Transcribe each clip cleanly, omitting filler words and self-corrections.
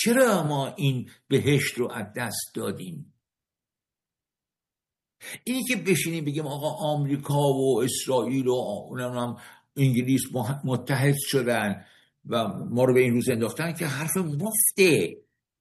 چرا ما این بهشت رو از دست دادیم؟ اینی که بشینیم بگیم آقا آمریکا و اسرائیل و انگلیس متحد شدن و ما رو به این روز انداختن که حرف مفته.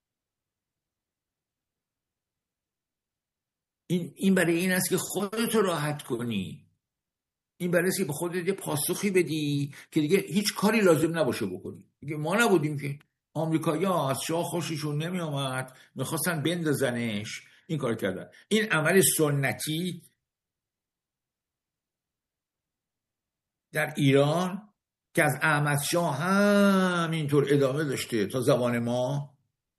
این برای این است که خودت راحت کنی، این برای است که به خودت یه پاسخی بدی که دیگه هیچ کاری لازم نباشه بکنی. دیگه ما نبودیم که آمریکایی‌ها از شاه خوششون نمی آمد، میخواستن بندازنش، این کار کردن. این عمل سنتی در ایران که از احمدشاه همینطور ادامه داشته تا زمان ما،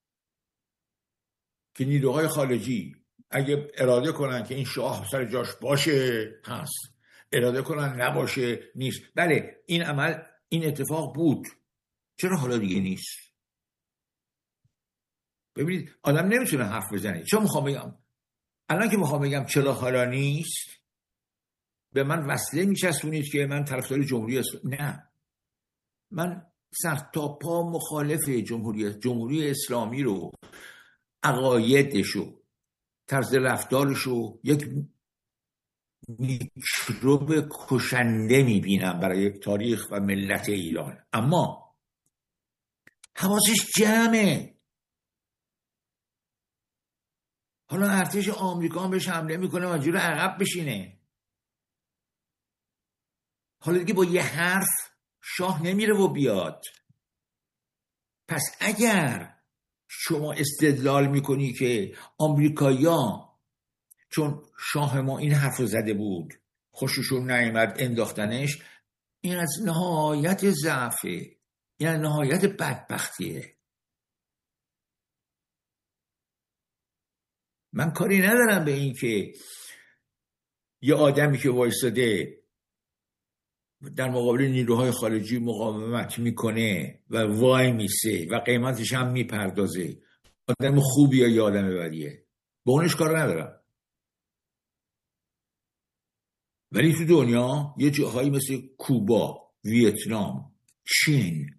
که نیروهای خارجی اگه اراده کنن که این شاه سر جاش باشه هست، اراده کنن نباشه نیست. بله این عمل، این اتفاق بود، چرا حالا دیگه نیست؟ ببینید آدم نمیتونه حرف بزنه. چرا میخوام بگم الان که میخوام بگم چرا حالا نیست به من وصله میچسبونید که من طرفدار جمهوری اسلامی؟ نه، من سر تا پا مخالف جمهوری اسلامی رو، عقایدشو، طرز رفتارشو یک میکروب کشنده میبینم برای تاریخ و ملت ایران. اما حواسش جمعه. حالا ارتش آمریکا هم بهش حمله میکنه و جلو عقب بشینه. حالا دیگه با یه حرف شاه نمیره و بیاد. پس اگر شما استدلال میکنی که آمریکایی‌ها چون شاه ما این حرف رو زده بود خوششون نیامد انداختنش، این از نهایت ضعفه، این از نهایت بدبختیه. من کاری ندارم به این که یه آدمی که وایساده در مقابل نیروهای خارجی مقاومت میکنه و وای میسه و قیمتش هم میپردازه آدم خوبی یا یه آدم بدیه، با اونش کار ندارم. ولی تو دنیا یه جاهایی مثل کوبا، ویتنام، چین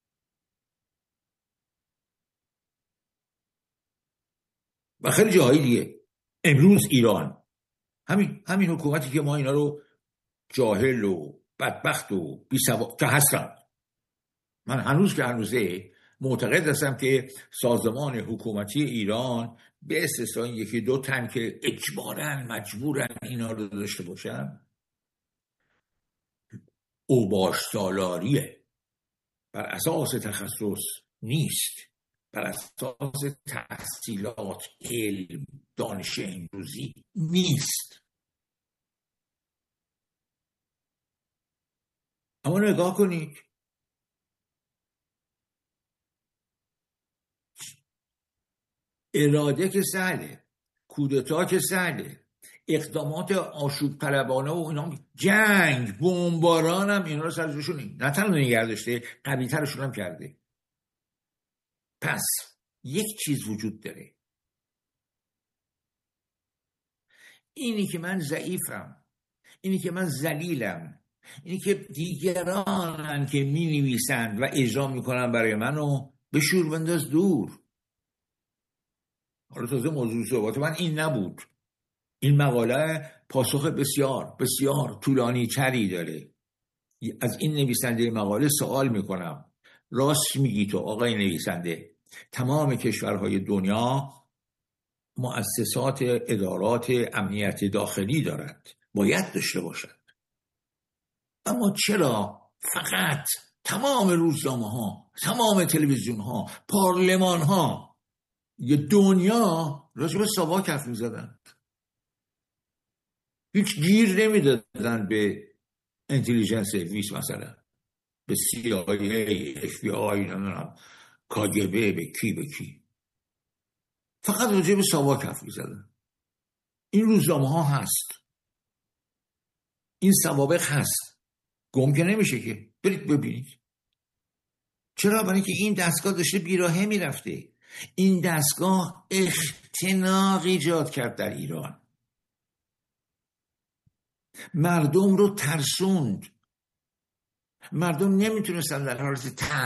و خیلی جاهایی دیگه، امروز ایران، همین حکومتی که ما اینا رو جاهل و بدبخت و بی‌سواد که هستن، من هنوز که هنوزه معتقد هستم که سازمان حکومتی ایران به استثنای یکی دو تن که اجباراً مجبورن اینا رو داشته باشن، اوباش سالاریه، بر اساس تخصص نیست، بر اساس تحصیلات، علم، دانش امروزی نیست. اما نگاه کنید اراده که سهله، کودتا که سهله، اقدامات آشوب طلبانه و اینا، جنگ، بمباران هم اینا رو سر جاشون نه تنها نگه داشته، قوی ترشون هم کرده. پس یک چیز وجود داره، اینی که من ضعیفم، اینی که من ذلیلم، اینی که دیگران که می نویسند و اجرا میکنن برای منو به شور بنداز دور. حالا تازه موضوع صحبت من این نبود. این مقاله پاسخ بسیار بسیار طولانی تری داره. از این نویسنده مقاله سوال میکنم، راست میگی تو آقای نویسنده، تمام کشورهای دنیا مؤسسات ادارات امنیت داخلی دارند، باید داشته باشند، اما چرا فقط تمام روزنامه ها، تمام تلویزیون ها، پارلمان ها یه دنیا راجع به ساواک حرف می‌زدن، هیچ گیر نمیدادن به اینتلیجنس سرویس، مثلا به CIA، FBI، KGB، به کی، فقط راجع به ساواک حرف می‌زدن. این روزنامه ها هست، این سوابق هست، گم که نمیشه که، برید ببینید. چرا؟ برای اینکه این دستگاه داشته بیراهه میرفته. این دستگاه اختناق ایجاد کرد در ایران، مردم رو ترسوند، مردم نمیتونستن در حالت